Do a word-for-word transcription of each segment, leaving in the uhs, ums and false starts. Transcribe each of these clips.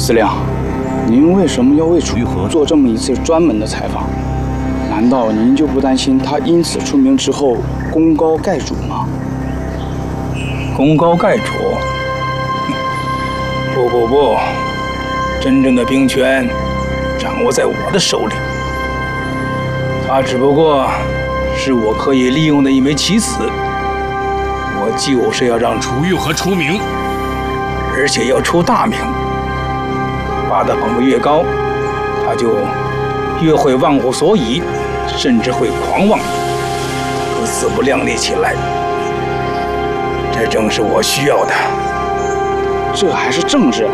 司令，您为什么要为楚玉和做这么一次专门的采访？难道您就不担心他因此出名之后功高盖主吗？ 功高盖主？不不不，真正的兵权掌握在我的手里。他只不过是我可以利用的一枚棋子。我就是要让楚玉和出名，而且要出大名。把他捧得越高，他就越会忘乎所以，甚至会狂妄和自不量力起来。这正是我需要的。 这还是政治？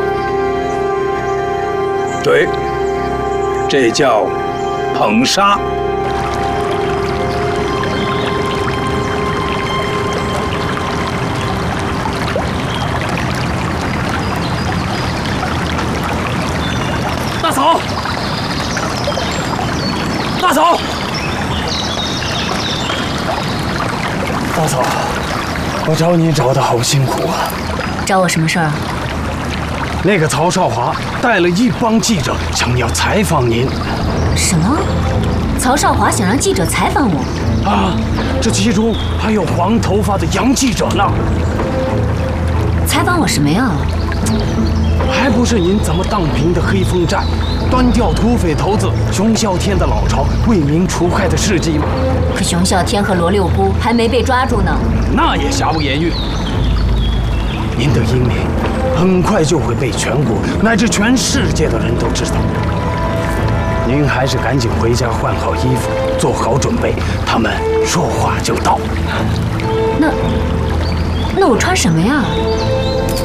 对，这叫捧杀。 大嫂，大嫂，大嫂，我找你找的好辛苦啊！ 找我什么事儿啊？ 那个曹少华带了一帮记者，想要采访您。 什么？曹少华想让记者采访我？ 啊，这其中还有黄头发的洋记者呢。 采访我什么呀？ 还不是您怎么荡平的黑风寨，端掉土匪头子熊啸天的老巢，为民除害的事迹吗？ 可熊啸天和罗六姑还没被抓住呢。 那也瑕不掩瑜。您的英名很快就会被全国乃至全世界的人都知道。您还是赶紧回家换好衣服，做好准备，他们说话就到。 那那我穿什么呀？